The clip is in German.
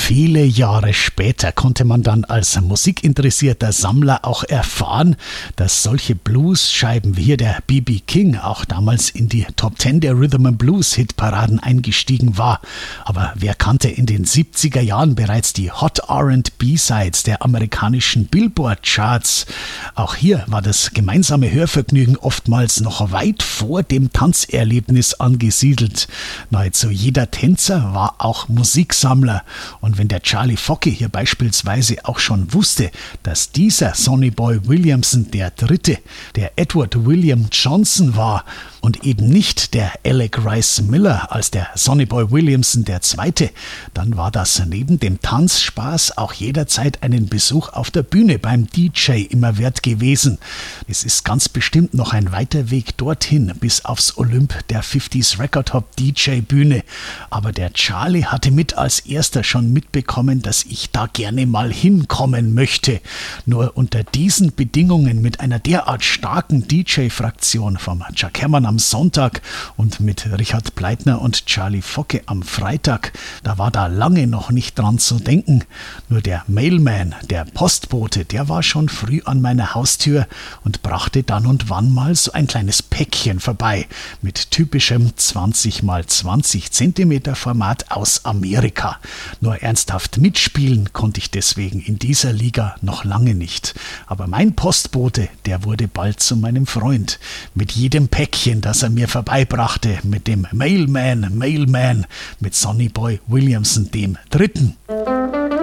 Viele Jahre später konnte man dann als musikinteressierter Sammler auch erfahren, dass solche Blues-Scheiben wie hier der B.B. King auch damals in die Top 10 der Rhythm and Blues Hitparaden eingestiegen war. Aber wer kannte in den 70er Jahren bereits die Hot R&B-Sides der amerikanischen Billboard-Charts? Auch hier war das gemeinsame Hörvergnügen oftmals noch weit vor dem Tanzerlebnis angesiedelt. Nahezu jeder Tänzer war auch Musiksammler. Und wenn der Charlie Focke hier beispielsweise auch schon wusste, dass dieser Sonny Boy Williamson der Dritte, der Edward William Johnson war und eben nicht der Alec Rice Miller als der Sonny Boy Williamson der Zweite, dann war das neben dem Tanzspaß auch jederzeit einen Besuch auf der Bühne beim DJ immer wert gewesen. Es ist ganz bestimmt noch ein weiter Weg dorthin, bis aufs Olymp der 50s Record Hop DJ Bühne. Aber der Charlie hatte mit als erster schon mitbekommen, dass ich da gerne mal hinkommen möchte. Nur unter diesen Bedingungen mit einer derart starken DJ-Fraktion vom Chuck Herrmann am Sonntag und mit Richard Pleitner und Charlie Focke am Freitag, da war da lange noch nicht dran zu denken. Nur der Mailman, der Postbote, der war schon früh an meiner Haustür und brachte dann und wann mal so ein kleines Päckchen vorbei mit typischem 20x20 Zentimeter Format aus Amerika. Nur ernsthaft mitspielen konnte ich deswegen in dieser Liga noch lange nicht. Aber mein Postbote, der wurde bald zu meinem Freund. Mit jedem Päckchen, das er mir vorbeibrachte, mit dem Mailman, mit Sonny Boy Williamson, dem Dritten.